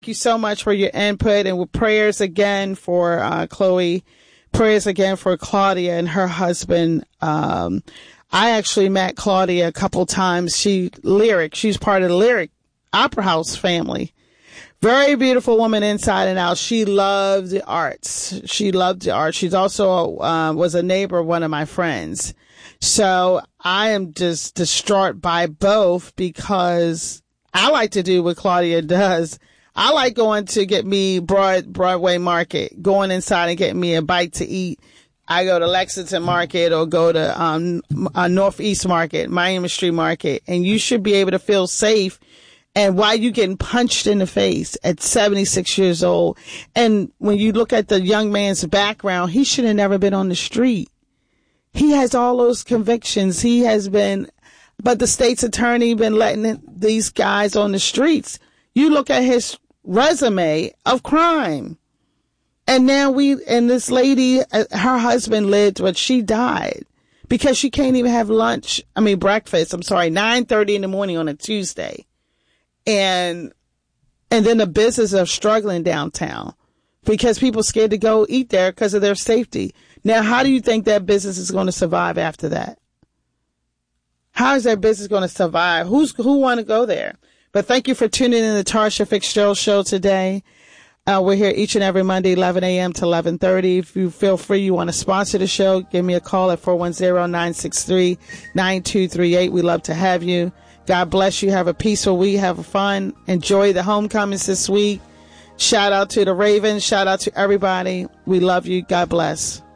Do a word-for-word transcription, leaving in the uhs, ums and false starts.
Thank you so much for your input, and with prayers again for uh, Chloe, prayers again for Claudia and her husband. Um, I actually met Claudia a couple times. She Lyric, she's part of the Lyric Opera House family. Very beautiful woman inside and out. She loved the arts. She loved the arts. She's also uh, was a neighbor of one of my friends. So I am just distraught by both, because I like to do what Claudia does. I like going to get me Broad, Broadway Market, going inside and getting me a bite to eat. I go to Lexington Market or go to um, uh, Northeast Market, Miami Street Market, and you should be able to feel safe. And why you getting punched in the face at seventy-six years old? And when you look at the young man's background, he should have never been on the street. He has all those convictions. He has been, but the state's attorney been letting these guys on the streets. You look at his resume of crime. And now we, and this lady, her husband lived, but she died because she can't even have lunch. I mean, breakfast. I'm sorry, nine thirty in the morning on a Tuesday. And, and then the business of struggling downtown because people scared to go eat there because of their safety. Now, how do you think that business is going to survive after that? How is that business going to survive? Who's, who want to go there? But thank you for tuning in to the Tarsha Fitzgerald Show today. Uh, we're here each and every Monday, eleven a.m. to eleven thirty. If you feel free, you want to sponsor the show, give me a call at four one zero, nine six three, nine two three eight. We love to have you. God bless you. Have a peaceful week. Have fun. Enjoy the homecomings this week. Shout out to the Ravens. Shout out to everybody. We love you. God bless.